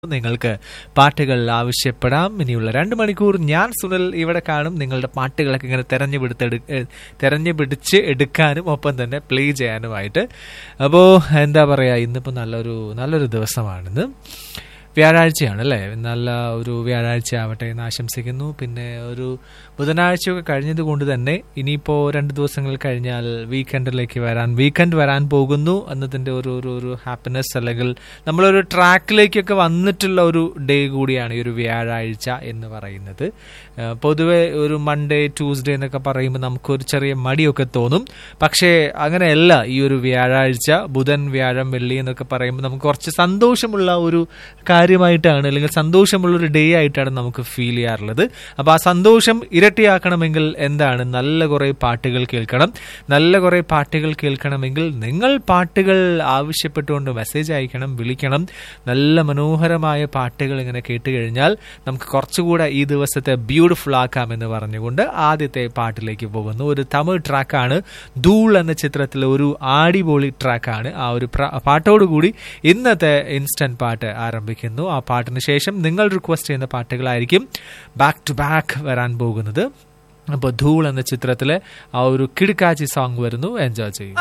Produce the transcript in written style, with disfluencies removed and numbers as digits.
നിങ്ങൾക്ക് പാട്ടുകൾ ആവശ്യപ്പെടാം. ഇനിയുള്ള 2 മണിക്കൂർ ഞാൻ സുനിൽ ഇവിടെ കാണും. നിങ്ങളുടെ പാട്ടുകളൊക്കെ ഇങ്ങനെ തെരഞ്ഞുപിടിച്ച് എടുക്കാനും ഒപ്പം തന്നെ പ്ലേ ചെയ്യാനുമായിട്ട്. അപ്പോൾ എന്താ പറയുക, ഇന്നിപ്പോൾ നല്ലൊരു ദിവസമാണിന്ന്. വ്യാഴാഴ്ചയാണ് അല്ലേ? നല്ല ഒരു വ്യാഴാഴ്ച ആവട്ടെ എന്ന് ആശംസിക്കുന്നു. പിന്നെ ഒരു ബുധനാഴ്ചയൊക്കെ കഴിഞ്ഞത് കൊണ്ട് തന്നെ ഇനിയിപ്പോൾ 2 ദിവസങ്ങൾ കഴിഞ്ഞാൽ വീക്കെൻഡ് വരാൻ പോകുന്നു എന്നതിൻ്റെ ഒരു ഹാപ്പിനെസ്, അല്ലെങ്കിൽ നമ്മളൊരു ട്രാക്കിലേക്കൊക്കെ വന്നിട്ടുള്ള ഒരു ഡേ കൂടിയാണ് ഈ ഒരു വ്യാഴാഴ്ച എന്ന് പറയുന്നത്. പൊതുവെ ഒരു മൺഡേ ട്യൂസ്ഡേ എന്നൊക്കെ പറയുമ്പോൾ നമുക്കൊരു ചെറിയ മടിയൊക്കെ തോന്നും. പക്ഷേ അങ്ങനെയല്ല. ഈ ഒരു വ്യാഴാഴ്ച, ബുധൻ വ്യാഴം വെള്ളി എന്നൊക്കെ പറയുമ്പോൾ നമുക്ക് കുറച്ച് സന്തോഷമുള്ള ഒരു കാര്യമായിട്ടാണ്, അല്ലെങ്കിൽ സന്തോഷമുള്ളൊരു ഡേ ആയിട്ടാണ് നമുക്ക് ഫീൽ ചെയ്യാറുള്ളത്. അപ്പോൾ ആ സന്തോഷം ഇരട്ടിയാക്കണമെങ്കിൽ എന്താണ്, നല്ല കുറേ പാട്ടുകൾ കേൾക്കണം. നല്ല കുറേ പാട്ടുകൾ കേൾക്കണമെങ്കിൽ നിങ്ങൾ പാട്ടുകൾ ആവശ്യപ്പെട്ടുകൊണ്ട് മെസ്സേജ് അയക്കണം, വിളിക്കണം. നല്ല മനോഹരമായ പാട്ടുകൾ ഇങ്ങനെ കേട്ട് കഴിഞ്ഞാൽ നമുക്ക് കുറച്ചുകൂടെ ഈ ദിവസത്തെ ബ്യൂട്ടിഫുൾ ആക്കാമെന്ന് പറഞ്ഞുകൊണ്ട് ആദ്യത്തെ പാട്ടിലേക്ക് പോകുന്നു. ഒരു തമിഴ് ട്രാക്കാണ്. ധൂൾ എന്ന ചിത്രത്തിലെ ഒരു ആടിപൊളി ട്രാക്കാണ്. ആ ഒരു പാട്ടോടുകൂടി ഇന്നത്തെ ഇൻസ്റ്റന്റ് പാട്ട് ആരംഭിക്കുന്നു. ആ പാട്ടിന് ശേഷം നിങ്ങൾ റിക്വസ്റ്റ് ചെയ്യുന്ന പാട്ടുകളായിരിക്കും ബാക്ക് ടു ബാക്ക് വരാൻ പോകുന്നത്. അപ്പോൾ ധൂൾ എന്ന ചിത്രത്തിലെ ആ ഒരു കിടുക്കാച്ചി സോങ് വരുന്നു. എൻജോയ് ചെയ്യും.